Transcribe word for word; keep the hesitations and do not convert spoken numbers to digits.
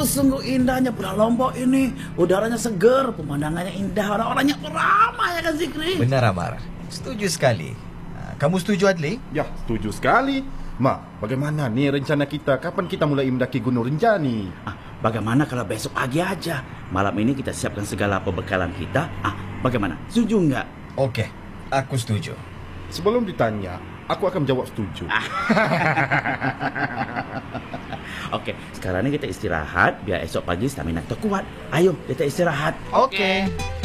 Sungguh-sungguh indahnya Pulau Lombok ini. Udaranya segar, pemandangannya indah, orang-orangnya ramai ya kan Zikri? Benar Amar, setuju sekali. Kamu setuju Adli? Ya, setuju sekali. Ma, bagaimana nih rencana kita? Kapan kita mulai mendaki Gunung Rinjani? Ah, bagaimana kalau besok pagi aja? Malam ini kita siapkan segala pembekalan kita. Ah, bagaimana? Setuju nggak? Oke, aku setuju. Sebelum ditanya, aku akan jawab setuju. Oke, sekarang ini kita istirahat biar esok pagi stamina kita kuat. Ayo, kita istirahat. Oke.